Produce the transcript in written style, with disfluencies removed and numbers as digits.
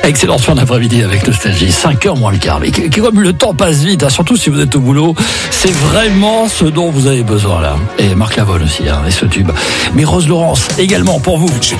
Excellente fin d'après-midi avec Nostalgie, 5h moins le quart. Mais comme le temps passe vite, hein, surtout si vous êtes au boulot, c'est vraiment ce dont vous avez besoin là. Et Marc Lavoine aussi, hein, et ce tube. Mais Rose Laurence, également pour vous.